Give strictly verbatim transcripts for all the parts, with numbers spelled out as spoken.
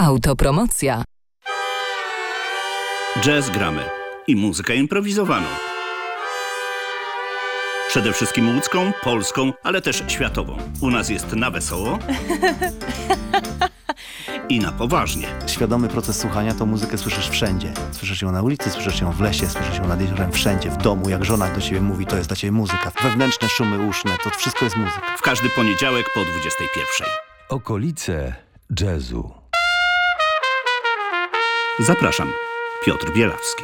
Autopromocja. Jazz gramy i muzykę improwizowaną. Przede wszystkim łódzką, polską, ale też światową. U nas jest na wesoło i na poważnie. Świadomy proces słuchania to muzykę słyszysz wszędzie. Słyszysz ją na ulicy, słyszysz ją w lesie, słyszysz ją nad jeziorem, wszędzie, w domu. Jak żona do ciebie mówi, to jest dla ciebie muzyka. Wewnętrzne szumy uszne, to wszystko jest muzyka. W każdy poniedziałek po dwudziestej pierwszej. Okolice jazzu. Zapraszam, Piotr Bielawski.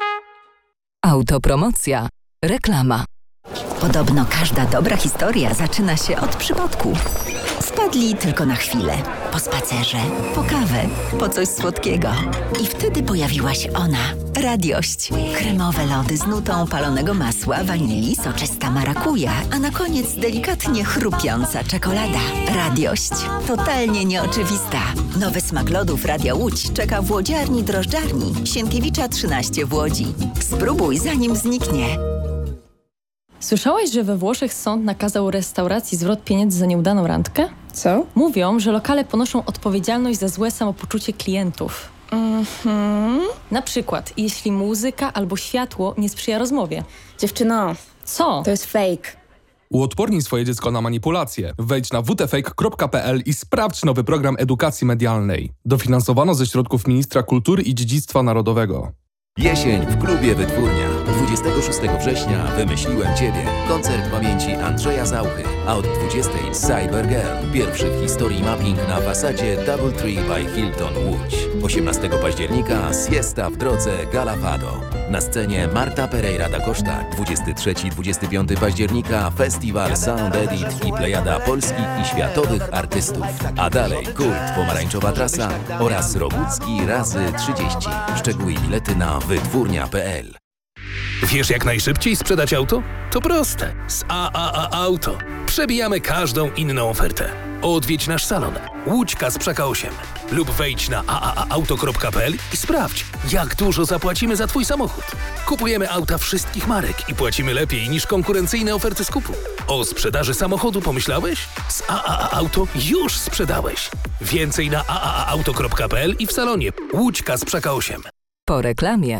Autopromocja. Reklama. Podobno każda dobra historia zaczyna się od przypadku. Wpadli tylko na chwilę. Po spacerze, po kawę, po coś słodkiego. I wtedy pojawiła się ona. Radiość. Kremowe lody z nutą palonego masła, wanilii, soczysta marakuja, a na koniec delikatnie chrupiąca czekolada. Radiość. Totalnie nieoczywista. Nowy smak lodów Radia Łódź czeka w łodziarni drożdżarni Sienkiewicza trzynaście w Łodzi. Spróbuj, zanim zniknie. Słyszałaś, że we Włoszech sąd nakazał restauracji zwrot pieniędzy za nieudaną randkę? Co? Mówią, że lokale ponoszą odpowiedzialność za złe samopoczucie klientów. Mhm. Na przykład, jeśli muzyka albo światło nie sprzyja rozmowie. Dziewczyno, Co? to jest fake. Uodpornij swoje dziecko na manipulacje. Wejdź na w t fake kropka p l i sprawdź nowy program edukacji medialnej. Dofinansowano ze środków Ministra Kultury i Dziedzictwa Narodowego. Jesień w klubie Wytwórnia. dwudziestego szóstego września Wymyśliłem Ciebie. Koncert pamięci Andrzeja Zauchy. A od dwudziestej Cyber Girl. Pierwszy w historii mapping na fasadzie Doubletree by Hilton Łódź. osiemnastego października Siesta w drodze Galafado. Na scenie Marta Pereira da Costa. dwudziestego trzeciego do dwudziestego piątego października Festiwal Sound Edit i plejada polskich i światowych artystów. A dalej Kult, Pomarańczowa Trasa oraz Rogucki razy trzydzieści. Szczegóły i bilety na wytwórnia kropka p l. Wiesz, jak najszybciej sprzedać auto? To proste. Z A A A Auto przebijamy każdą inną ofertę. Odwiedź nasz salon Łódź Kasprzaka osiem lub wejdź na a a a auto kropka p l i sprawdź, jak dużo zapłacimy za Twój samochód. Kupujemy auta wszystkich marek i płacimy lepiej niż konkurencyjne oferty skupu. O sprzedaży samochodu pomyślałeś? Z A A A Auto już sprzedałeś. Więcej na a a a auto kropka p l i w salonie Łódź Kasprzaka osiem. Po reklamie.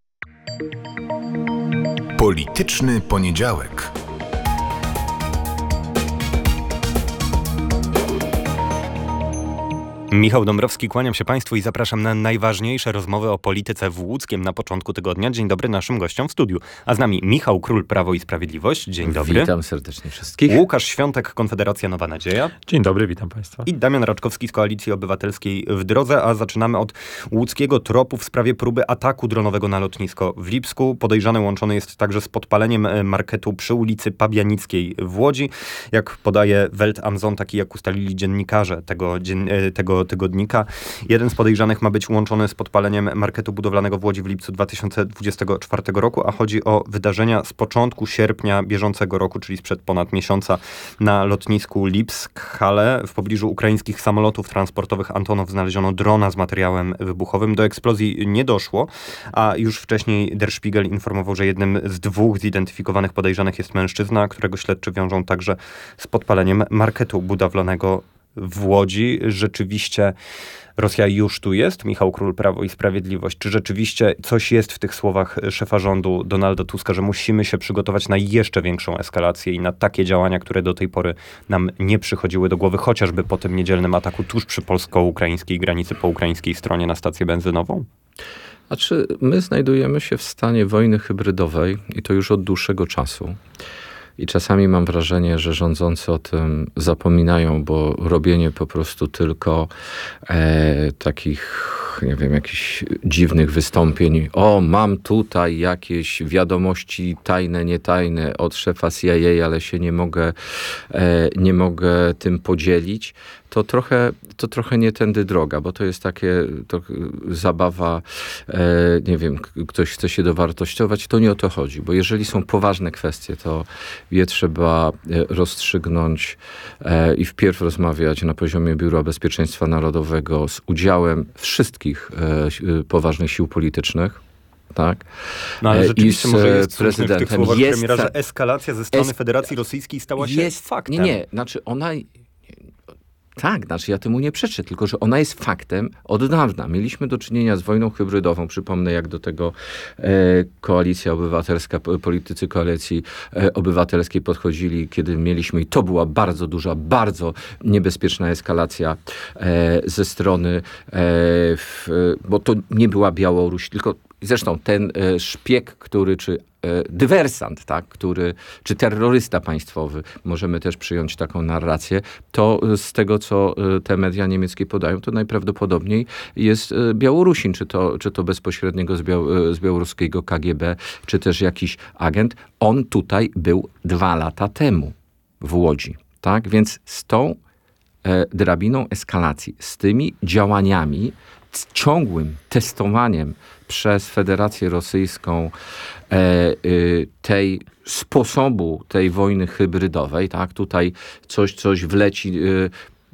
Polityczny poniedziałek. Michał Dąbrowski, kłaniam się Państwu i zapraszam na najważniejsze rozmowy o polityce w Łódzkiem na początku tygodnia. Dzień dobry naszym gościom w studiu. A z nami Michał Król, Prawo i Sprawiedliwość. Dzień dobry. Witam serdecznie wszystkich. Łukasz Świątek, Konfederacja Nowa Nadzieja. Dzień dobry, witam Państwa. I Damian Raczkowski z Koalicji Obywatelskiej w drodze, a zaczynamy od łódzkiego tropu w sprawie próby ataku dronowego na lotnisko w Lipsku. Podejrzany łączony jest także z podpaleniem marketu przy ulicy Pabianickiej w Łodzi. Jak podaje Welt am Sonntag i jak ustalili dziennikarze tego, dzien, tego tygodnika. Jeden z podejrzanych ma być łączony z podpaleniem marketu budowlanego w Łodzi w lipcu dwa tysiące dwudziestego czwartego roku, a chodzi o wydarzenia z początku sierpnia bieżącego roku, czyli sprzed ponad miesiąca na lotnisku Lipsk-Hale. W pobliżu ukraińskich samolotów transportowych Antonow znaleziono drona z materiałem wybuchowym. Do eksplozji nie doszło, a już wcześniej Der Spiegel informował, że jednym z dwóch zidentyfikowanych podejrzanych jest mężczyzna, którego śledczy wiążą także z podpaleniem marketu budowlanego w Łodzi. Rzeczywiście Rosja już tu jest? Michał Król, Prawo i Sprawiedliwość. Czy rzeczywiście coś jest w tych słowach szefa rządu Donalda Tuska, że musimy się przygotować na jeszcze większą eskalację i na takie działania, które do tej pory nam nie przychodziły do głowy, chociażby po tym niedzielnym ataku tuż przy polsko-ukraińskiej granicy, po ukraińskiej stronie na stację benzynową? Znaczy, my znajdujemy się w stanie wojny hybrydowej i to już od dłuższego czasu. I czasami mam wrażenie, że rządzący o tym zapominają, bo robienie po prostu tylko e, takich, nie wiem, jakichś dziwnych wystąpień. O, mam tutaj jakieś wiadomości tajne, nietajne od szefa C I A, ale się nie mogę, e, nie mogę tym podzielić. To trochę, to trochę nie tędy droga, bo to jest takie to zabawa, e, nie wiem, ktoś chce się dowartościować, to nie o to chodzi, bo jeżeli są poważne kwestie, to je trzeba rozstrzygnąć e, i wpierw rozmawiać na poziomie Biura Bezpieczeństwa Narodowego z udziałem wszystkich e, poważnych sił politycznych. Tak. No ale rzeczywiście może jest prezydentem. w tych słowach jest premiera, ta, że eskalacja ze strony es, Federacji Rosyjskiej stała się jest, faktem. Nie, nie, znaczy ona... Tak, znaczy ja temu nie przeczę, tylko że ona jest faktem od dawna. Mieliśmy do czynienia z wojną hybrydową. Przypomnę, jak do tego e, Koalicja Obywatelska, politycy Koalicji e, Obywatelskiej podchodzili, kiedy mieliśmy, i to była bardzo duża, bardzo niebezpieczna eskalacja e, ze strony, e, w, bo to nie była Białoruś, tylko zresztą ten e, szpieg, który, czy dywersant, tak, który, czy terrorysta państwowy, możemy też przyjąć taką narrację, to z tego, co te media niemieckie podają, to najprawdopodobniej jest Białorusin, czy to, czy to bezpośredniego z, Biał- z białoruskiego K G B, czy też jakiś agent. On tutaj był dwa lata temu w Łodzi, tak, więc z tą e, drabiną eskalacji, z tymi działaniami, z ciągłym testowaniem przez Federację Rosyjską e, y, tej sposobu tej wojny hybrydowej, tak? Tutaj coś, coś wleci, y,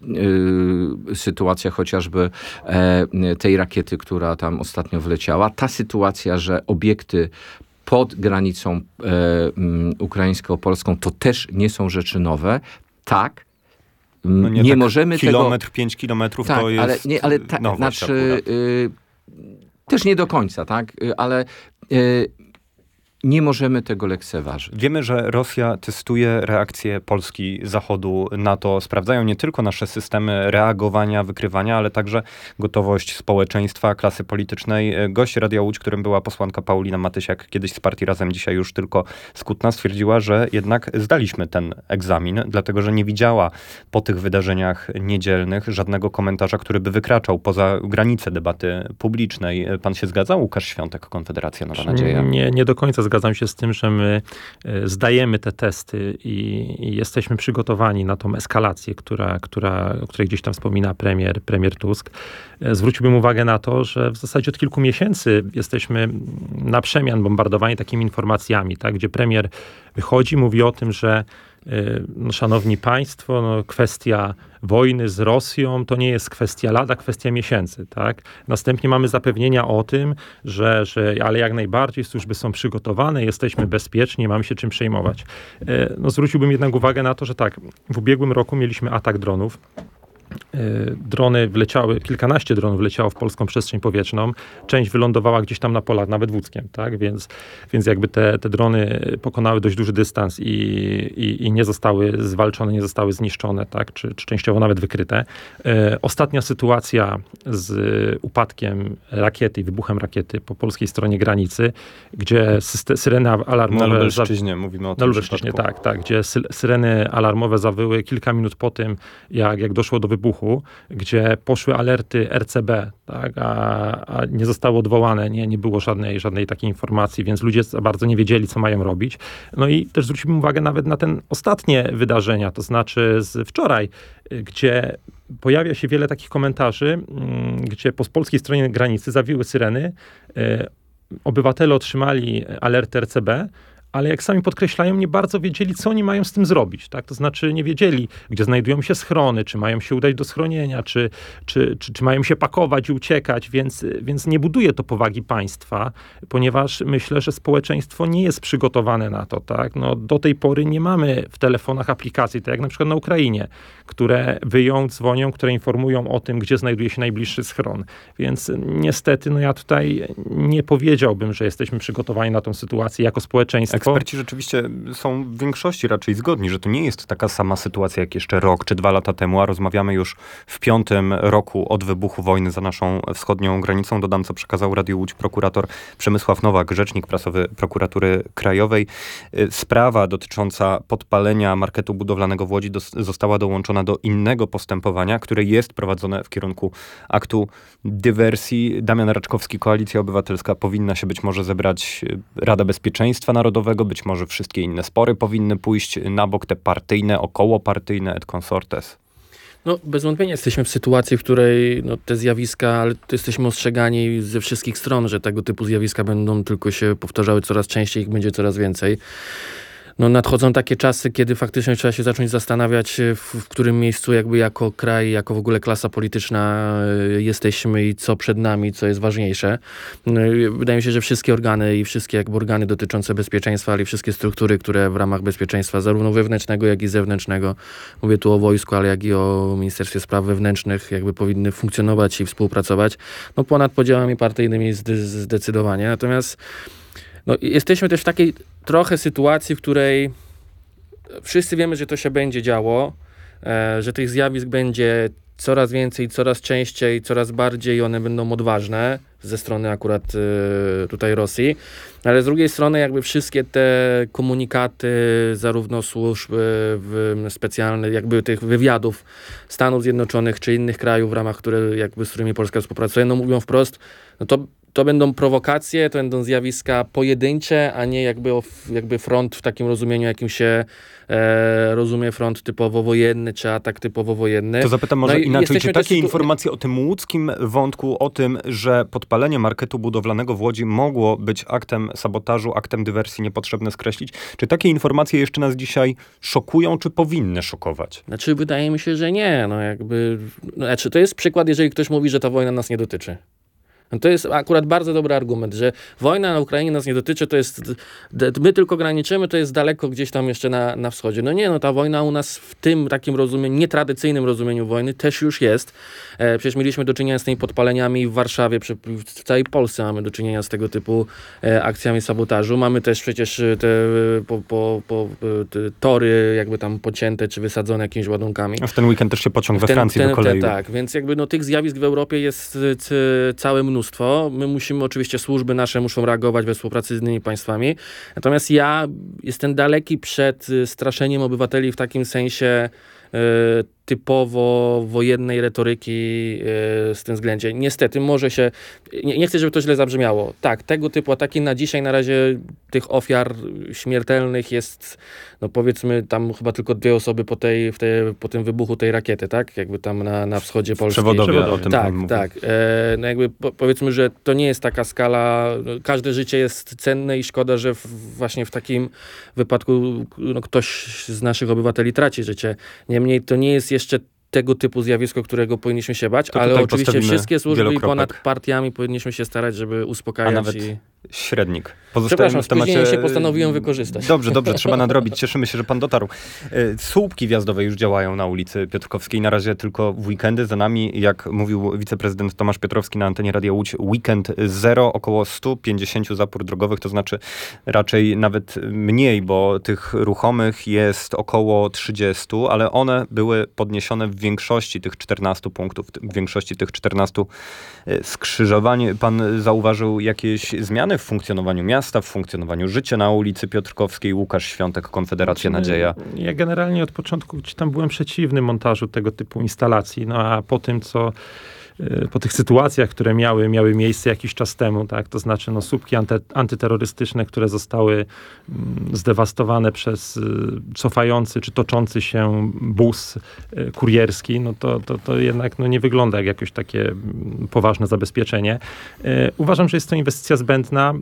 y, sytuacja chociażby e, tej rakiety, która tam ostatnio wleciała. Ta sytuacja, że obiekty pod granicą e, um, ukraińsko-polską to też nie są rzeczy nowe. Tak, no nie, nie tak możemy kilometr, tego... pięć kilometrów tak, to jest ale, nie, ale ta, nowość znaczy, y, też nie do końca, tak? Y, ale y, nie możemy tego lekceważyć. Wiemy, że Rosja testuje reakcję Polski, Zachodu, NATO. Sprawdzają nie tylko nasze systemy reagowania, wykrywania, ale także gotowość społeczeństwa, klasy politycznej. Gość Radia Łódź, którym była posłanka Paulina Matysiak, kiedyś z partii Razem, dzisiaj już tylko z Kutna, stwierdziła, że jednak zdaliśmy ten egzamin, dlatego że nie widziała po tych wydarzeniach niedzielnych żadnego komentarza, który by wykraczał poza granice debaty publicznej. Pan się zgadza? Łukasz Świątek, Konfederacja Nowa Nadzieja. Nie, nie do końca zgadzam się z tym, że my zdajemy te testy i, i jesteśmy przygotowani na tą eskalację, która, która, o której gdzieś tam wspomina premier, premier Tusk. Zwróciłbym uwagę na to, że w zasadzie od kilku miesięcy jesteśmy na przemian bombardowani takimi informacjami, tak, gdzie premier wychodzi, mówi o tym, że no, szanowni państwo, no, kwestia wojny z Rosją to nie jest kwestia lada, kwestia miesięcy, tak? Następnie mamy zapewnienia o tym, że, że ale jak najbardziej służby są przygotowane, jesteśmy bezpieczni, mamy się czym przejmować. No, zwróciłbym jednak uwagę na to, że tak, w ubiegłym roku mieliśmy atak dronów. Drony wleciały, kilkanaście dronów wleciało w polską przestrzeń powietrzną. Część wylądowała gdzieś tam na polach, nawet w Łódzkiem, tak? Więc, więc jakby te, te drony pokonały dość duży dystans i, i, i nie zostały zwalczone, nie zostały zniszczone, tak? Czy, czy częściowo nawet wykryte. E, ostatnia sytuacja z upadkiem rakiety i wybuchem rakiety po polskiej stronie granicy, gdzie syste, syreny alarmowe... Na Lubelszczyźnie za... mówimy o tym. Na Lubelszczyźnie, tak, tak. Gdzie sy, syreny alarmowe zawyły kilka minut po tym, jak, jak doszło do wybuchu, gdzie poszły alerty R C B, tak, a, a nie zostały odwołane, nie, nie było żadnej, żadnej takiej informacji, więc ludzie za bardzo nie wiedzieli, co mają robić. No i też zwrócimy uwagę nawet na te ostatnie wydarzenia, to znaczy z wczoraj, gdzie pojawia się wiele takich komentarzy, gdzie po polskiej stronie granicy zawiły syreny, obywatele otrzymali alert R C B, ale jak sami podkreślają, nie bardzo wiedzieli, co oni mają z tym zrobić. Tak? To znaczy nie wiedzieli, gdzie znajdują się schrony, czy mają się udać do schronienia, czy, czy, czy, czy mają się pakować i uciekać, więc, więc nie buduje to powagi państwa, ponieważ myślę, że społeczeństwo nie jest przygotowane na to. Tak? No, do tej pory nie mamy w telefonach aplikacji, tak jak na przykład na Ukrainie, które wyją, dzwonią, które informują o tym, gdzie znajduje się najbliższy schron. Więc niestety, no ja tutaj nie powiedziałbym, że jesteśmy przygotowani na tą sytuację jako społeczeństwo. Eksperci rzeczywiście są w większości raczej zgodni, że to nie jest taka sama sytuacja jak jeszcze rok czy dwa lata temu, a rozmawiamy już w piątym roku od wybuchu wojny za naszą wschodnią granicą. Dodam, co przekazał Radiu Łódź prokurator Przemysław Nowak, rzecznik prasowy Prokuratury Krajowej. Sprawa dotycząca podpalenia marketu budowlanego w Łodzi dos- została dołączona do innego postępowania, które jest prowadzone w kierunku aktu dywersji. Damian Raczkowski, Koalicja Obywatelska, powinna się być może zebrać Rada Bezpieczeństwa Narodowego, być może wszystkie inne spory powinny pójść na bok, te partyjne, okołopartyjne, et consortes. No, bez wątpienia jesteśmy w sytuacji, w której no, te zjawiska, ale to jesteśmy ostrzegani ze wszystkich stron, że tego typu zjawiska będą tylko się powtarzały coraz częściej, ich będzie coraz więcej. no nadchodzą takie czasy, kiedy faktycznie trzeba się zacząć zastanawiać, w, w którym miejscu jakby jako kraj, jako w ogóle klasa polityczna jesteśmy i co przed nami, co jest ważniejsze. Wydaje mi się, że wszystkie organy i wszystkie jakby organy dotyczące bezpieczeństwa, ale i wszystkie struktury, które w ramach bezpieczeństwa, zarówno wewnętrznego, jak i zewnętrznego, mówię tu o wojsku, ale jak i o Ministerstwie Spraw Wewnętrznych, jakby powinny funkcjonować i współpracować, no ponad podziałami partyjnymi zdecydowanie. Natomiast no, jesteśmy też w takiej trochę sytuacji, w której wszyscy wiemy, że to się będzie działo, e, że tych zjawisk będzie coraz więcej, coraz częściej, coraz bardziej, one będą odważne ze strony akurat e, tutaj Rosji, ale z drugiej strony jakby wszystkie te komunikaty zarówno służb e, specjalnych, jakby tych wywiadów Stanów Zjednoczonych czy innych krajów w ramach, które, jakby, z którymi Polska współpracuje, no mówią wprost, no to To będą prowokacje, to będą zjawiska pojedyncze, a nie jakby, jakby front w takim rozumieniu, jakim się e, rozumie front typowo wojenny, czy atak typowo wojenny. To zapytam może no inaczej, czy takie sytu... informacje o tym łódzkim wątku, o tym, że podpalenie marketu budowlanego w Łodzi mogło być aktem sabotażu, aktem dywersji, niepotrzebne skreślić, czy takie informacje jeszcze nas dzisiaj szokują, czy powinny szokować? Znaczy, wydaje mi się, że nie. No jakby, no, znaczy, to jest przykład, jeżeli ktoś mówi, że ta wojna nas nie dotyczy. No to jest akurat bardzo dobry argument, że wojna na Ukrainie nas nie dotyczy, to jest, my tylko graniczymy, to jest daleko gdzieś tam jeszcze na, na wschodzie. No nie, no ta wojna u nas w tym takim rozumieniu, nietradycyjnym rozumieniu wojny też już jest. E, przecież mieliśmy do czynienia z tymi podpaleniami w Warszawie, przy, w całej Polsce mamy do czynienia z tego typu e, akcjami sabotażu. Mamy też przecież te, po, po, po, te tory jakby tam pocięte, czy wysadzone jakimiś ładunkami. A w ten weekend też się pociąg we ten, Francji ten, wykoleił. ten, tak, więc jakby no tych zjawisk w Europie jest c, całe mnóstwo. My musimy, oczywiście służby nasze muszą reagować we współpracy z innymi państwami. Natomiast ja jestem daleki przed straszeniem obywateli w takim sensie y, typowo wojennej retoryki y, z tym względzie. Niestety może się, nie, nie chcę, żeby to źle zabrzmiało. Tak, tego typu ataki na dzisiaj na razie tych ofiar śmiertelnych jest, no powiedzmy tam chyba tylko dwie osoby po, tej, w tej, po tym wybuchu tej rakiety, tak? Jakby tam na, na wschodzie Polski. Przewodowie o tym Tak, tak. E, no jakby po, powiedzmy, że to nie jest taka skala, no, każde życie jest cenne i szkoda, że w, właśnie w takim wypadku no, ktoś z naszych obywateli traci życie. Niemniej to nie jest jeszcze tego typu zjawisko, którego powinniśmy się bać, to ale oczywiście wszystkie służby i ponad kropek. partiami powinniśmy się starać, żeby uspokajać. A nawet i... średnik. Przepraszam, w temacie... się postanowiłem wykorzystać. Dobrze, dobrze, trzeba nadrobić. Cieszymy się, że pan dotarł. Słupki wjazdowe już działają na ulicy Piotrkowskiej. Na razie tylko w weekendy. Za nami, jak mówił wiceprezydent Tomasz Piotrowski na antenie Radia Łódź, weekend zero, około sto pięćdziesiąt zapór drogowych, to znaczy raczej nawet mniej, bo tych ruchomych jest około trzydzieści, ale one były podniesione w większości tych czternastu punktów, w większości tych czternastu skrzyżowań. Pan zauważył jakieś zmiany w funkcjonowaniu miasta, w funkcjonowaniu życia na ulicy Piotrkowskiej? Łukasz Świątek, Konfederacja Znaczy, Nadzieja. Ja generalnie od początku gdzieś tam byłem przeciwny montażu tego typu instalacji, no a po tym, co po tych sytuacjach, które miały, miały miejsce jakiś czas temu, tak, to znaczy no, słupki anty, antyterrorystyczne, które zostały mm, zdewastowane przez y, cofający czy toczący się bus y, kurierski, no to, to, to jednak no, nie wygląda jak jakoś takie mm, poważne zabezpieczenie. Y, uważam, że jest to inwestycja zbędna,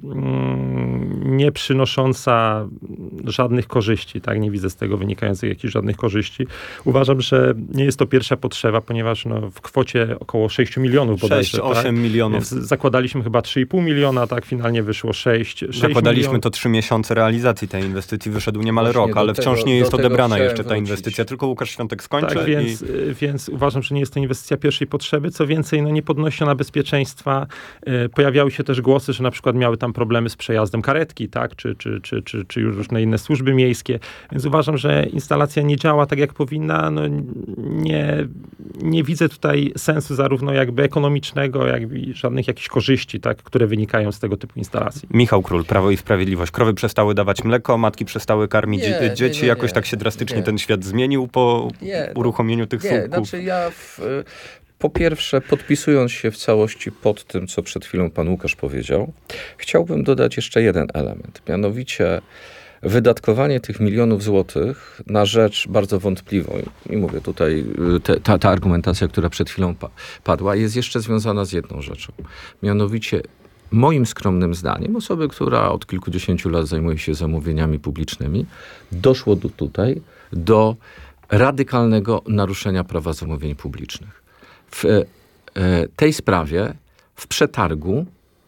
mm, nie przynosząca żadnych korzyści, tak, nie widzę z tego wynikających jakichś żadnych korzyści. Uważam, że nie jest to pierwsza potrzeba, ponieważ no, w kwocie około sześć milionów bodajże. sześć osiem tak? milionów. Więc zakładaliśmy chyba trzy i pół miliona, tak? Finalnie wyszło sześć. Zakładaliśmy milion... to trzy miesiące realizacji tej inwestycji. Wyszedł niemal Właśnie rok, ale tego, wciąż nie jest odebrana jeszcze ta wrócić. inwestycja. Tylko Łukasz Świątek skończy. Tak, więc, i... więc uważam, że nie jest to inwestycja pierwszej potrzeby. Co więcej, no nie podnosi ona bezpieczeństwa. E, pojawiały się też głosy, że na przykład miały tam problemy z przejazdem karetki, tak? Czy, czy, czy, czy, czy już różne inne służby miejskie. Więc uważam, że instalacja nie działa tak, jak powinna. No, nie, nie widzę tutaj sensu zarówno jakby ekonomicznego, jak i żadnych jakichś korzyści, tak, które wynikają z tego typu instalacji. Michał Król, Prawo i Sprawiedliwość. Krowy przestały dawać mleko, matki przestały karmić nie, dzieci. Nie, nie, Jakoś nie. tak się drastycznie Nie. ten świat zmienił po Nie, uruchomieniu tych nie, słupków. Znaczy ja w, po pierwsze, podpisując się w całości pod tym, co przed chwilą pan Łukasz powiedział, chciałbym dodać jeszcze jeden element. Mianowicie wydatkowanie tych milionów złotych na rzecz bardzo wątpliwą, i mówię tutaj, te, ta, ta argumentacja, która przed chwilą pa, padła, jest jeszcze związana z jedną rzeczą. Mianowicie moim skromnym zdaniem, osoby, która od kilkudziesięciu lat zajmuje się zamówieniami publicznymi, doszło do tutaj do radykalnego naruszenia prawa zamówień publicznych. W e, tej sprawie w przetargu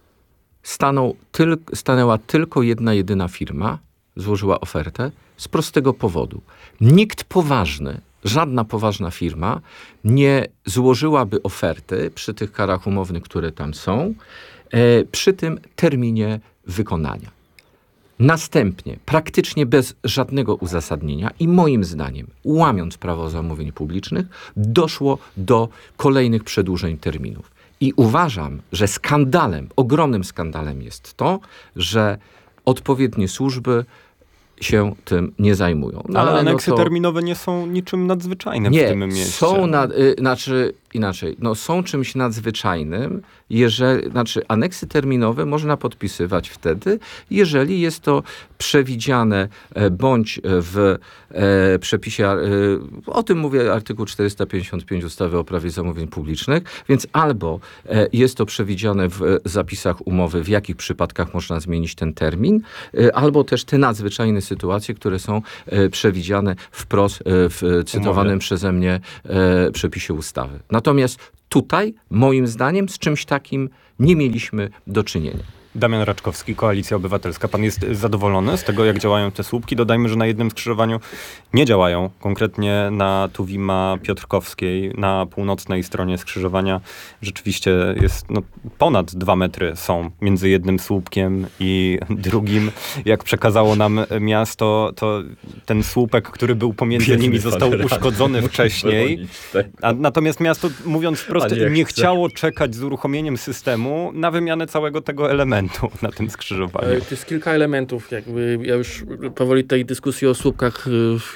stanął tyl, stanęła tylko jedna, jedyna firma, złożyła ofertę z prostego powodu. Nikt poważny, żadna poważna firma nie złożyłaby oferty przy tych karach umownych, które tam są, e, przy tym terminie wykonania. Następnie, praktycznie bez żadnego uzasadnienia i moim zdaniem, łamiąc prawo zamówień publicznych, doszło do kolejnych przedłużeń terminów. I uważam, że skandalem, ogromnym skandalem jest to, że odpowiednie służby się tym nie zajmują. No, ale aneksy no to... terminowe nie są niczym nadzwyczajnym nie, w tym mieście. Są na, y, znaczy, inaczej, no, są czymś nadzwyczajnym, jeżeli, znaczy aneksy terminowe można podpisywać wtedy, jeżeli jest to przewidziane e, bądź w e, przepisie, e, o tym mówię artykuł czterysta pięćdziesiąt pięć ustawy o prawie zamówień publicznych, więc albo e, jest to przewidziane w zapisach umowy, w jakich przypadkach można zmienić ten termin, e, albo też te nadzwyczajne sytuacje, które są e, przewidziane wprost e, w cytowanym umowy. Przeze mnie e, przepisie ustawy. Natomiast tutaj, moim zdaniem, z czymś takim nie mieliśmy do czynienia. Damian Raczkowski, Koalicja Obywatelska. Pan jest zadowolony z tego, jak działają te słupki? Dodajmy, że na jednym skrzyżowaniu nie działają. Konkretnie na Tuwima-Piotrkowskiej, na północnej stronie skrzyżowania rzeczywiście jest no, ponad dwa metry są między jednym słupkiem i drugim. Jak przekazało nam miasto, to ten słupek, który był pomiędzy Biedny nimi, został uszkodzony wcześniej. A natomiast miasto, mówiąc wprost, nie, nie chciało czekać z uruchomieniem systemu na wymianę całego tego elementu na tym skrzyżowaniu. To jest kilka elementów. Jakby ja już powoli tej dyskusji o słupkach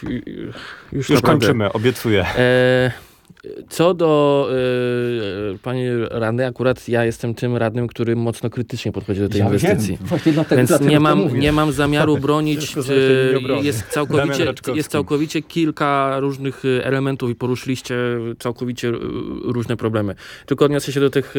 już, już kończymy, obiecuję. E, co do e, pani radnej, akurat ja jestem tym radnym, który mocno krytycznie podchodzi do tej ja inwestycji. Wiem, dlatego, Więc dlatego nie, mam, nie mam zamiaru bronić. e, jest, całkowicie, jest całkowicie kilka różnych elementów i poruszyliście całkowicie różne problemy. Tylko odniosę się do tych,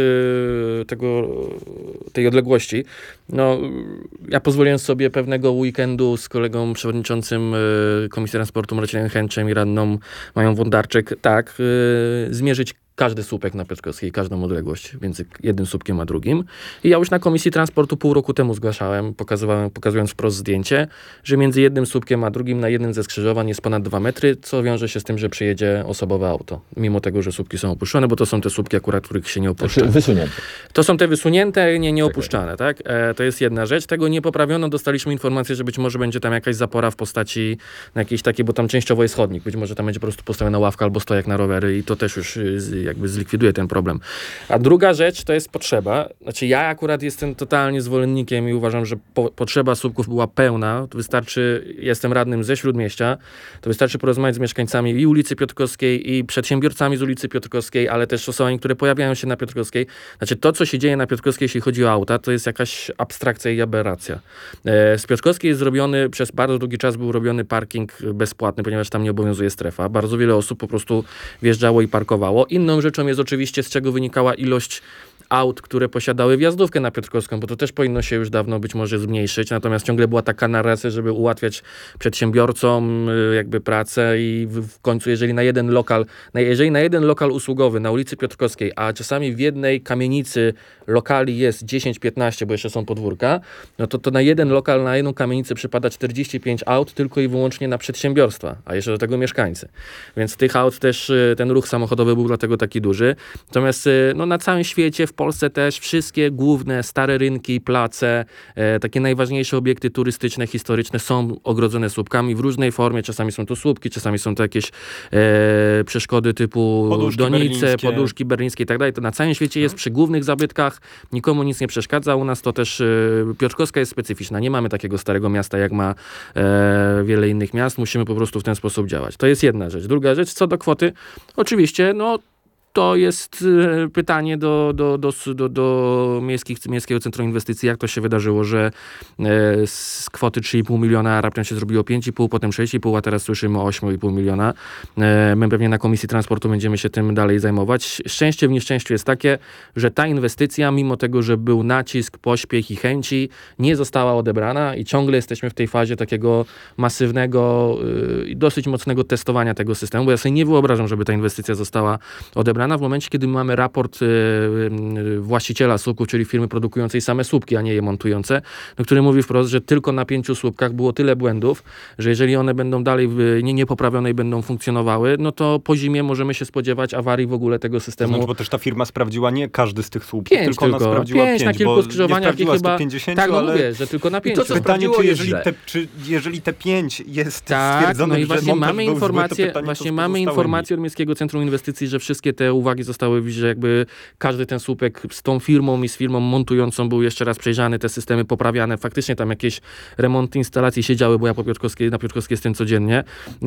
tego, tej odległości. No, ja pozwoliłem sobie pewnego weekendu z kolegą przewodniczącym Komisji Transportu Marcinem Chęczem i radną Mają Wądarczyk, tak, zmierzyć każdy słupek na Piotrkowskiej, każdą odległość między jednym słupkiem a drugim. I ja już na Komisji Transportu pół roku temu zgłaszałem, pokazywałem, pokazując wprost zdjęcie, że między jednym słupkiem a drugim na jednym ze skrzyżowań jest ponad dwa metry, co wiąże się z tym, że przyjedzie osobowe auto. Mimo tego, że słupki są opuszczone, bo to są te słupki akurat, których się nie opuszcza. Znaczy wysunięte. To są te wysunięte, nie, nie opuszczane, tak? E, to jest jedna rzecz. Tego nie poprawiono. Dostaliśmy informację, że być może będzie tam jakaś zapora w postaci na jakiejś takiej, bo tam częściowo jest chodnik. Być może tam będzie po prostu postawiona ławka albo stojak na rowery i to też już jakby zlikwiduje ten problem. A druga rzecz to jest potrzeba. Znaczy ja akurat jestem totalnie zwolennikiem i uważam, że po, potrzeba słupków była pełna. To wystarczy, jestem radnym ze Śródmieścia, to wystarczy porozmawiać z mieszkańcami i ulicy Piotrkowskiej i przedsiębiorcami z ulicy Piotrkowskiej, ale też osobami, które pojawiają się na Piotrkowskiej. Znaczy to, co się dzieje na Piotrkowskiej, jeśli chodzi o auta, to jest jakaś abstrakcja i aberracja. E, z Piotrkowskiej jest zrobiony, przez bardzo długi czas był robiony parking bezpłatny, ponieważ tam nie obowiązuje strefa. Bardzo wiele osób po prostu wjeżdżało i parkowało. Inną rzeczą jest oczywiście, z czego wynikała ilość aut, które posiadały wjazdówkę na Piotrkowską, bo to też powinno się już dawno być może zmniejszyć, natomiast ciągle była taka narracja, żeby ułatwiać przedsiębiorcom jakby pracę i w końcu jeżeli na jeden lokal, jeżeli na jeden lokal usługowy na ulicy Piotrkowskiej, a czasami w jednej kamienicy lokali jest dziesięć piętnaście, bo jeszcze są podwórka, no to, to na jeden lokal, na jedną kamienicę przypada czterdzieści pięć aut tylko i wyłącznie na przedsiębiorstwa, a jeszcze do tego mieszkańcy. Więc tych aut też ten ruch samochodowy był dlatego taki duży. Natomiast no, na całym świecie, w Polsce też wszystkie główne stare rynki, place, e, takie najważniejsze obiekty turystyczne, historyczne są ogrodzone słupkami w różnej formie. Czasami są to słupki, czasami są to jakieś e, przeszkody typu poduszki donice, berlińskie. poduszki berlińskie i tak dalej. To na całym świecie jest przy głównych zabytkach, nikomu nic nie przeszkadza. U nas to też e, Piotrkowska jest specyficzna. Nie mamy takiego starego miasta, jak ma e, wiele innych miast. Musimy po prostu w ten sposób działać. To jest jedna rzecz. Druga rzecz, co do kwoty, oczywiście, no to jest pytanie do, do, do, do, do miejskich, Miejskiego Centrum Inwestycji, jak to się wydarzyło, że z kwoty trzy i pół miliona raptem się zrobiło pięć i pół, potem sześć i pół, a teraz słyszymy o osiem i pół miliona. My pewnie na Komisji Transportu będziemy się tym dalej zajmować. Szczęście w nieszczęściu jest takie, że ta inwestycja, mimo tego, że był nacisk, pośpiech i chęci, nie została odebrana i ciągle jesteśmy w tej fazie takiego masywnego i dosyć mocnego testowania tego systemu, bo ja sobie nie wyobrażam, żeby ta inwestycja została odebrana w momencie, kiedy mamy raport właściciela słupków, czyli firmy produkującej same słupki, a nie je montujące, no, który mówi wprost, że tylko na pięciu słupkach było tyle błędów, że jeżeli one będą dalej nie, niepoprawione i będą funkcjonowały, no to po zimie możemy się spodziewać awarii w ogóle tego systemu. To znaczy, bo też ta firma sprawdziła nie każdy z tych słupków, pięć tylko, tylko ona sprawdziła pięć, pięć, na kilku bo skrzyżowaniach nie chyba sto pięćdziesiąt, tak, no ale mówię, że tylko na pięciu. to pytanie, czy jeżeli, te, czy jeżeli te pięć jest tak, stwierdzone, no i że właśnie montaż mamy był informacje, zły, to pytanie, właśnie co mamy informację od Miejskiego Centrum Inwestycji, że wszystkie te uwagi zostały, że jakby każdy ten słupek z tą firmą i z firmą montującą był jeszcze raz przejrzany, te systemy poprawiane, faktycznie tam jakieś remonty instalacji się działy, bo ja po Piotrkowskiej, na Piotrkowskiej jestem codziennie.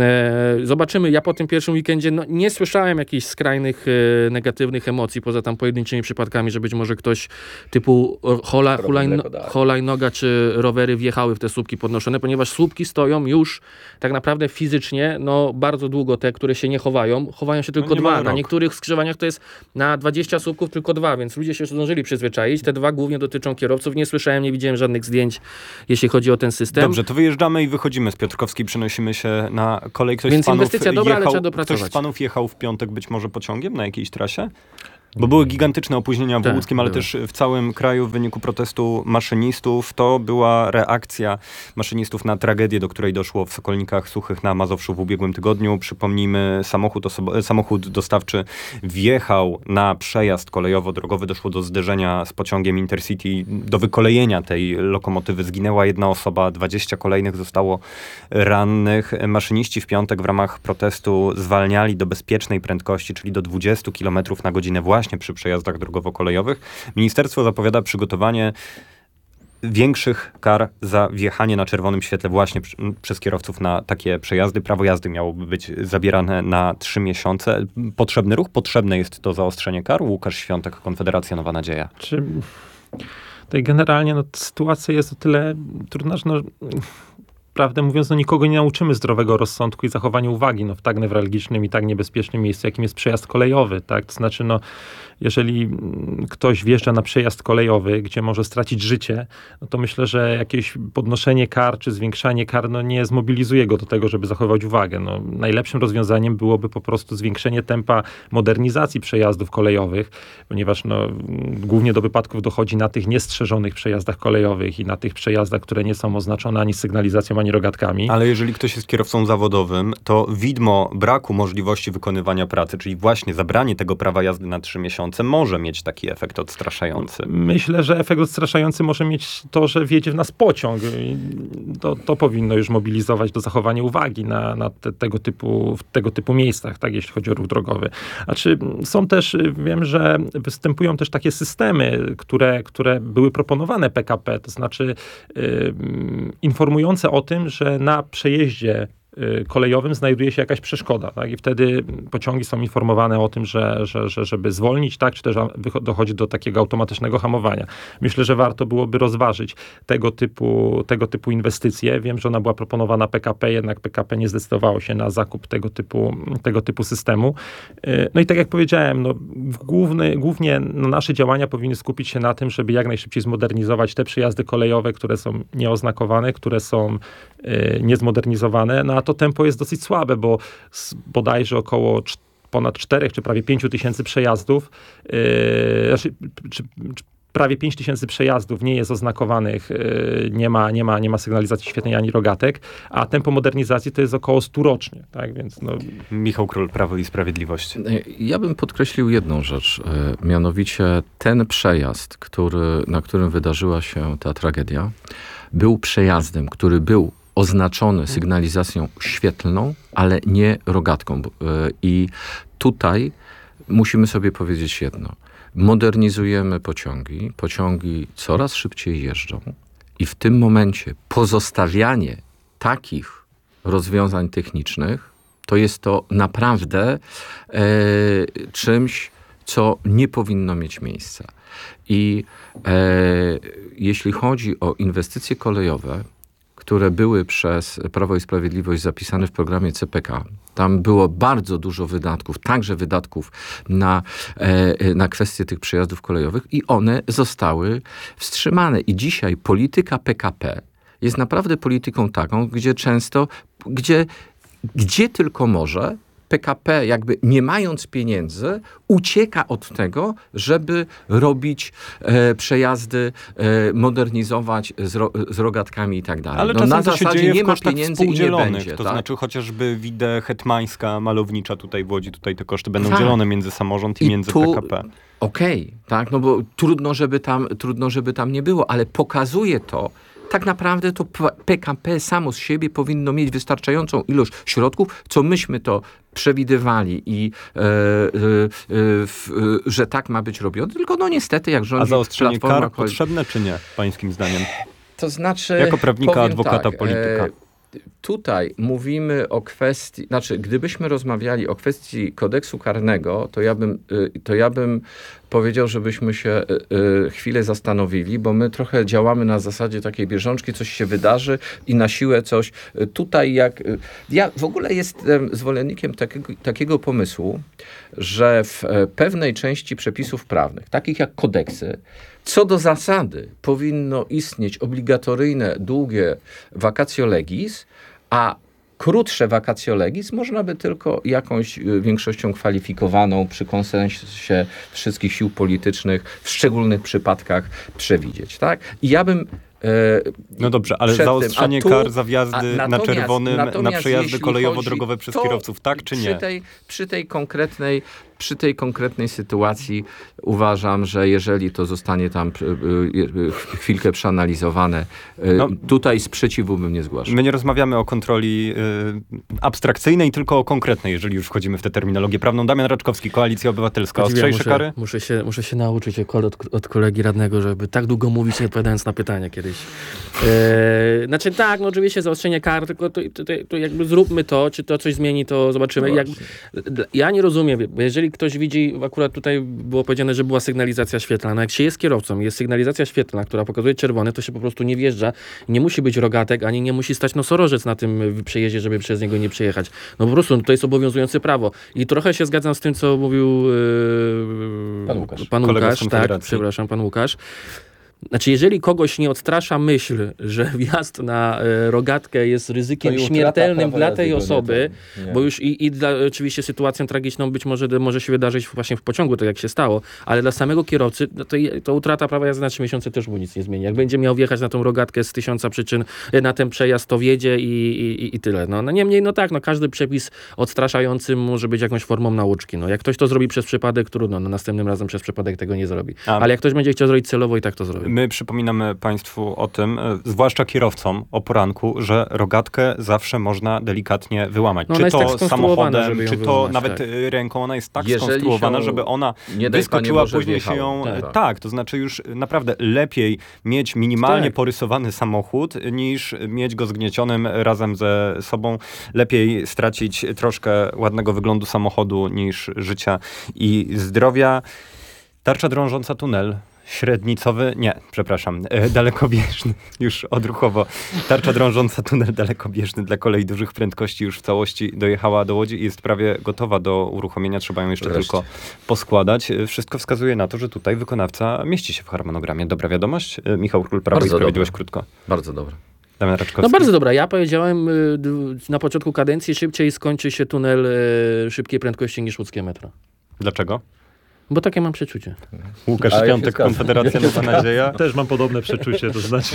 E, zobaczymy, ja po tym pierwszym weekendzie no, nie słyszałem jakichś skrajnych e, negatywnych emocji, poza tam pojedynczymi przypadkami, że być może ktoś typu hola, hulajno, hulajnoga czy rowery wjechały w te słupki podnoszone, ponieważ słupki stoją już tak naprawdę fizycznie, no bardzo długo te, które się nie chowają, chowają się tylko no dwa. Na niektórych skrzyżowaniach to jest na dwadzieścia słupków tylko dwa, więc ludzie się już zdążyli przyzwyczaić. Te dwa głównie dotyczą kierowców. Nie słyszałem, nie widziałem żadnych zdjęć, jeśli chodzi o ten system. Dobrze, to wyjeżdżamy i wychodzimy z Piotrkowskiej, przenosimy się na kolej. Ktoś Więc z panów inwestycja dobra, jechał, ale trzeba dopracować. Ktoś z panów jechał w piątek być może pociągiem na jakiejś trasie? Bo były gigantyczne opóźnienia w tak, Łódzkiem, ale były. też w całym kraju w wyniku protestu maszynistów. To była reakcja maszynistów na tragedię, do której doszło w Sokolnikach Suchych na Mazowszu w ubiegłym tygodniu. Przypomnijmy, samochód, osobo- samochód dostawczy wjechał na przejazd kolejowo-drogowy. Doszło do zderzenia z pociągiem Intercity, do wykolejenia tej lokomotywy. Zginęła jedna osoba, dwadzieścia kolejnych zostało rannych. Maszyniści w piątek w ramach protestu zwalniali do bezpiecznej prędkości, czyli do dwudziestu kilometrów na godzinę właśnie przy przejazdach drogowo-kolejowych. Ministerstwo zapowiada przygotowanie większych kar za wjechanie na czerwonym świetle właśnie przy, przez kierowców na takie przejazdy. Prawo jazdy miałoby być zabierane na trzy miesiące. Potrzebny ruch? Potrzebne jest to zaostrzenie kar? Łukasz Świątek, Konfederacja Nowa Nadzieja. Czy tutaj generalnie no, sytuacja jest o tyle trudna, że no, prawdę mówiąc, no nikogo nie nauczymy zdrowego rozsądku i zachowania uwagi no, w tak newralgicznym i tak niebezpiecznym miejscu, jakim jest przejazd kolejowy. Tak? To znaczy, no, jeżeli ktoś wjeżdża na przejazd kolejowy, gdzie może stracić życie, no to myślę, że jakieś podnoszenie kar czy zwiększanie kar no, nie zmobilizuje go do tego, żeby zachować uwagę. No, najlepszym rozwiązaniem byłoby po prostu zwiększenie tempa modernizacji przejazdów kolejowych, ponieważ no, głównie do wypadków dochodzi na tych niestrzeżonych przejazdach kolejowych i na tych przejazdach, które nie są oznaczone ani sygnalizacją, ani rogatkami. Ale jeżeli ktoś jest kierowcą zawodowym, to widmo braku możliwości wykonywania pracy, czyli właśnie zabranie tego prawa jazdy na trzy miesiące, może mieć taki efekt odstraszający. Myślę, że efekt odstraszający może mieć to, że wjedzie w nas pociąg. To, to powinno już mobilizować do zachowania uwagi na, na te, tego, typu, w tego typu miejscach, tak, jeśli chodzi o ruch drogowy. Znaczy, są też, wiem, że występują też takie systemy, które, które były proponowane P K P, to znaczy yy, informujące o tym, że na przejeździe kolejowym znajduje się jakaś przeszkoda, tak? I wtedy pociągi są informowane o tym, że, że, że żeby zwolnić, tak? Czy też dochodzi do takiego automatycznego hamowania. Myślę, że warto byłoby rozważyć tego typu, tego typu inwestycje. Wiem, że ona była proponowana P K P, jednak P K P nie zdecydowało się na zakup tego typu, tego typu systemu. No i tak jak powiedziałem, no, główny, głównie no, nasze działania powinny skupić się na tym, żeby jak najszybciej zmodernizować te przejazdy kolejowe, które są nieoznakowane, które są y, niezmodernizowane, no a to tempo jest dosyć słabe, bo bodajże około ponad czterech czy prawie pięciu tysięcy przejazdów, yy, znaczy, czy, czy prawie pięć tysięcy przejazdów nie jest oznakowanych, yy, nie ma, nie ma, nie ma sygnalizacji świetlnej ani rogatek, a tempo modernizacji to jest około stu rocznie. Tak? Więc no... Michał Król, Prawo i Sprawiedliwość. Ja bym podkreślił jedną rzecz, yy, mianowicie ten przejazd, który, na którym wydarzyła się ta tragedia, był przejazdem, który był oznaczony sygnalizacją świetlną, ale nie rogatką. I tutaj musimy sobie powiedzieć jedno. Modernizujemy pociągi, pociągi coraz szybciej jeżdżą i w tym momencie pozostawianie takich rozwiązań technicznych to jest to naprawdę e, czymś co nie powinno mieć miejsca. I e, jeśli chodzi o inwestycje kolejowe, które były przez Prawo i Sprawiedliwość zapisane w programie C P K, tam było bardzo dużo wydatków, także wydatków na, e, na kwestie tych przejazdów kolejowych i one zostały wstrzymane. I dzisiaj polityka P K P jest naprawdę polityką taką, gdzie często, gdzie, gdzie tylko może, P K P jakby nie mając pieniędzy ucieka od tego, żeby robić e, przejazdy, e, modernizować z, ro, z rogatkami i tak dalej. Ale no, czasem na to się zasadzie dzieje nie w ma kosztach pieniędzy i nie będzie. To tak? znaczy chociażby widę hetmańska, malownicza tutaj w Łodzi, tutaj te koszty będą tak. dzielone między samorząd i, I między tu, P K P. Okej, okay, tak, no bo trudno żeby, tam, trudno, żeby tam nie było, ale pokazuje to, tak naprawdę to P K P samo z siebie powinno mieć wystarczającą ilość środków, co myśmy to przewidywali i e, e, e, że tak ma być robione, tylko no niestety jak rządzi A zaostrzenie Platforma... kar potrzebne czy nie, pańskim zdaniem? To znaczy... Jako prawnika, adwokata, tak, polityka. E, Tutaj mówimy o kwestii, znaczy gdybyśmy rozmawiali o kwestii kodeksu karnego, to ja bym, to ja bym powiedział, żebyśmy się chwilę zastanowili, bo my trochę działamy na zasadzie takiej bieżączki, coś się wydarzy i na siłę coś. Tutaj jak... Ja w ogóle jestem zwolennikiem takiego, takiego pomysłu, że w pewnej części przepisów prawnych, takich jak kodeksy, co do zasady powinno istnieć obligatoryjne, długie vacatio legis, a krótsze vacatio legis można by tylko jakąś większością kwalifikowaną przy konsensusie wszystkich sił politycznych w szczególnych przypadkach przewidzieć. Tak? I ja bym No dobrze, ale zaostrzenie tym, tu, kar za wjazdy na czerwonym, na przejazdy kolejowo-drogowe przez kierowców, tak czy nie? Przy tej, przy tej konkretnej Przy tej konkretnej sytuacji uważam, że jeżeli to zostanie tam chwilkę przeanalizowane, no, tutaj sprzeciwu bym nie zgłaszał. My nie rozmawiamy o kontroli y, abstrakcyjnej, tylko o konkretnej, jeżeli już wchodzimy w tę terminologię prawną. Damian Raczkowski, Koalicja Obywatelska. Ostrzejsze muszę, kary? Muszę się, muszę się nauczyć od, od kolegi radnego, żeby tak długo mówić, nie odpowiadając na pytania kiedyś. E, znaczy tak, no oczywiście zaostrzenie kar, tylko to, to, to, to jakby zróbmy to, czy to coś zmieni, to zobaczymy. No Jak, ja nie rozumiem, bo jeżeli ktoś widzi, akurat tutaj było powiedziane, że była sygnalizacja świetlna. No jak się jest kierowcą, jest sygnalizacja świetlna, która pokazuje czerwony, to się po prostu nie wjeżdża. Nie musi być rogatek, ani nie musi stać nosorożec na tym przejeździe, żeby przez niego nie przejechać. No po prostu no, to jest obowiązujące prawo. I trochę się zgadzam z tym, co mówił yy, pan Łukasz. Pan Łukasz, tak, przepraszam, pan Łukasz. Znaczy, jeżeli kogoś nie odstrasza myśl, że wjazd na e, rogatkę jest ryzykiem śmiertelnym dla tej osoby, nie, nie. bo już i, i dla, oczywiście sytuacją tragiczną być może może się wydarzyć właśnie w pociągu, tak jak się stało, ale dla samego kierowcy no to, to utrata prawa jazdy na trzy miesiące też mu nic nie zmieni. Jak będzie miał wjechać na tą rogatkę z tysiąca przyczyn, na ten przejazd, to wjedzie i, i, i tyle. No, no niemniej, no tak, no każdy przepis odstraszający może być jakąś formą nauczki. No, jak ktoś to zrobi przez przypadek, trudno, no następnym razem przez przypadek tego nie zrobi. A. Ale jak ktoś będzie chciał zrobić celowo, i tak to zrobi. My przypominamy Państwu o tym, zwłaszcza kierowcom o poranku, że rogatkę zawsze można delikatnie wyłamać. No czy to tak samochodem, czy to wyłamać, nawet tak. ręką. Ona jest tak Jeżeli skonstruowana, się, żeby ona wyskoczyła, później się ją... Tak. tak, to znaczy już naprawdę lepiej mieć minimalnie tak. porysowany samochód, niż mieć go zgniecionym razem ze sobą. Lepiej stracić troszkę ładnego wyglądu samochodu, niż życia i zdrowia. Tarcza drążąca tunel. Średnicowy, nie, przepraszam, e, dalekobieżny, już odruchowo. Tarcza drążąca tunel dalekobieżny dla kolei dużych prędkości już w całości dojechała do Łodzi i jest prawie gotowa do uruchomienia. Trzeba ją jeszcze Wreszcie. tylko poskładać. Wszystko wskazuje na to, że tutaj wykonawca mieści się w harmonogramie. Dobra wiadomość. E, Michał Król, Prawo bardzo i Sprawiedliwość, dobra. krótko. Bardzo dobra. Damian Raczkowski. No bardzo dobra. Ja powiedziałem y, na początku kadencji, szybciej skończy się tunel y, szybkiej prędkości niż łódzkie metro. Dlaczego? Bo takie mam przeczucie. Łukasz ja Piątek, Konfederacja Nowa Nadzieja. Też mam podobne przeczucie, to znaczy.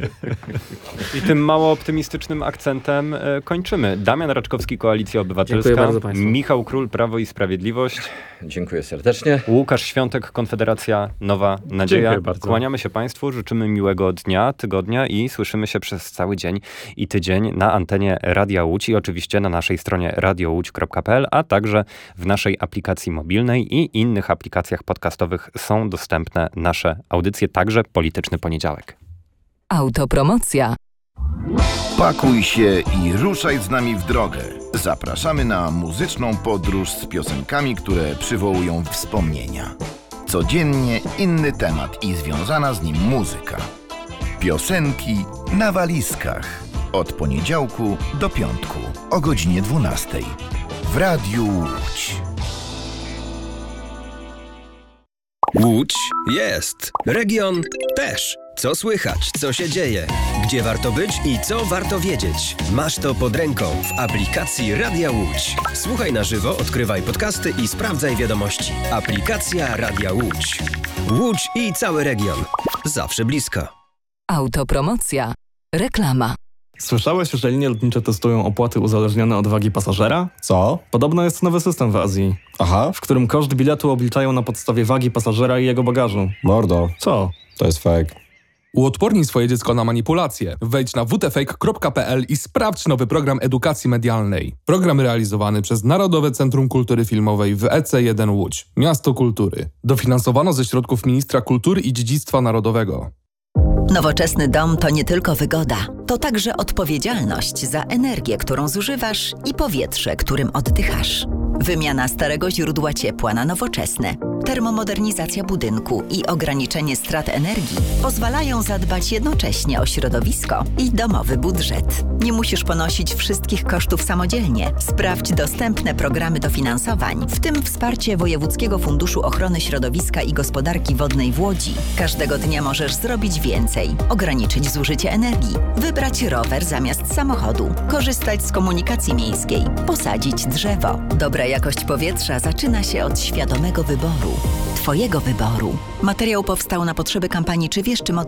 I tym mało optymistycznym akcentem e, kończymy. Damian Raczkowski, Koalicja Obywatelska. Dziękuję bardzo Państwu. Michał Król, Prawo i Sprawiedliwość. Dziękuję serdecznie. Łukasz Świątek, Konfederacja Nowa Nadzieja. Dziękuję bardzo. Kłaniamy się Państwu, życzymy miłego dnia, tygodnia i słyszymy się przez cały dzień i tydzień na antenie Radia Łódź i oczywiście na naszej stronie radio łódź kropka p l, a także w naszej aplikacji mobilnej i innych aplikacjach podcastowych są dostępne nasze audycje, także Polityczny Poniedziałek. Autopromocja. Pakuj się i ruszaj z nami w drogę. Zapraszamy na muzyczną podróż z piosenkami, które przywołują wspomnienia. Codziennie inny temat i związana z nim muzyka. Piosenki na walizkach. Od poniedziałku do piątku o godzinie dwunastej. W Radiu Łódź. Łódź jest. Region też. Co słychać, co się dzieje, gdzie warto być i co warto wiedzieć. Masz to pod ręką w aplikacji Radia Łódź. Słuchaj na żywo, odkrywaj podcasty i sprawdzaj wiadomości. Aplikacja Radia Łódź. Łódź i cały region. Zawsze blisko. Autopromocja. Reklama. Słyszałeś, że linie lotnicze testują opłaty uzależnione od wagi pasażera? Co? Podobno jest nowy system w Azji. Aha. W którym koszt biletu obliczają na podstawie wagi pasażera i jego bagażu. Mordo. Co? To jest fake. Uodpornij swoje dziecko na manipulacje. Wejdź na w t fake kropka p l i sprawdź nowy program edukacji medialnej. Program realizowany przez Narodowe Centrum Kultury Filmowej w E C jeden Łódź. Miasto Kultury. Dofinansowano ze środków Ministra Kultury i Dziedzictwa Narodowego. Nowoczesny dom to nie tylko wygoda, to także odpowiedzialność za energię, którą zużywasz i powietrze, którym oddychasz. Wymiana starego źródła ciepła na nowoczesne, termomodernizacja budynku i ograniczenie strat energii pozwalają zadbać jednocześnie o środowisko i domowy budżet. Nie musisz ponosić wszystkich kosztów samodzielnie. Sprawdź dostępne programy dofinansowań, w tym wsparcie Wojewódzkiego Funduszu Ochrony Środowiska i Gospodarki Wodnej w Łodzi. Każdego dnia możesz zrobić więcej, ograniczyć zużycie energii, wybrać rower zamiast samochodu, korzystać z komunikacji miejskiej, posadzić drzewo. Dobra jakość powietrza zaczyna się od świadomego wyboru. Twojego wyboru. Materiał powstał na potrzeby kampanii Czy wiesz, czy